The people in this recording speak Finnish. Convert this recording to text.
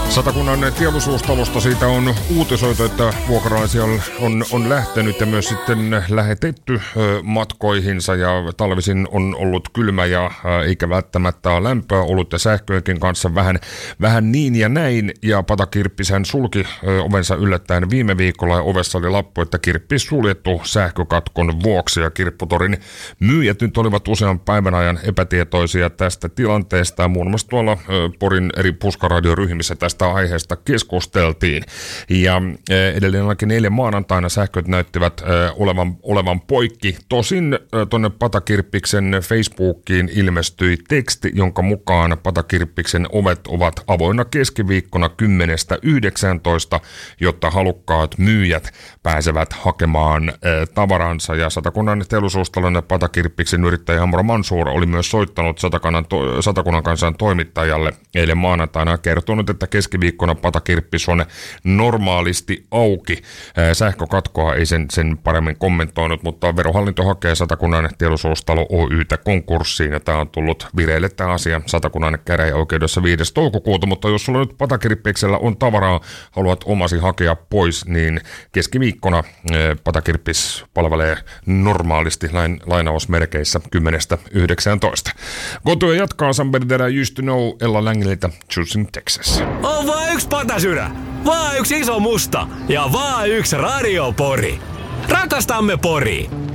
Satakunnan Teollisuustalosta siitä on uutisoitu, että vuokralaisia on lähtenyt ja myös sitten lähetetty matkoihinsa ja talvisin on ollut kylmä ja eikä välttämättä lämpöä ollut ja sähköjenkin kanssa vähän niin ja näin. Ja Pata Kirppishän sulki ovensa yllättäen viime viikolla ja ovessa oli lappu, että Kirppis suljettu sähkökatkon vuoksi ja Kirpputorin myyjät nyt olivat usean päivän ajan epätietoisia tästä tilanteesta ja muun muassa tuolla Porin eri puskaradioryhmissä tästä aiheesta keskusteltiin. Ja edelleen ainakin eilen maanantaina sähköt näyttivät olevan poikki. Tosin tuonne Pata Kirppiksen Facebookiin ilmestyi teksti, jonka mukaan Pata Kirppiksen ovet ovat avoinna keskiviikkona 10-19, jotta halukkaat myyjät pääsevät hakemaan tavaransa. Ja Satakunnan Teollisuustalon Pata Kirppiksen yrittäjä Amro Mansour oli myös soittanut Satakunnan Kansan toimittajalle eilen maanantaina ja kertonut, että keskiviikkona Pata Kirppis on normaalisti auki. Sähkökatkoa ei sen paremmin kommentoinut, mutta Verohallinto hakee Satakunnan Teollisuustalo Oy:tä konkurssiin ja tämä on tullut vireille tämä asia Satakunnan käräjäoikeudessa 5. toukokuuta, mutta jos sulla nyt Pata Kirppiksellä on tavaraa, haluat omasi hakea pois, niin keskiviikkona Pata Kirppis palvelee normaalisti lainausmerkeissä 10-19. Kotua jatkaa Somebody That I Used To Know Ella Langelilta Choosing Texas. On vaan yksi patasyrä, vaan yksi iso musta ja vaan yksi radiopori. Rakastamme Poria.